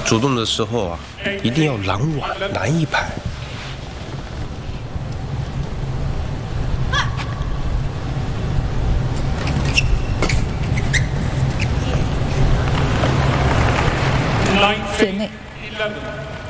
主动的时候啊，一定要拦网拦一排。 界内。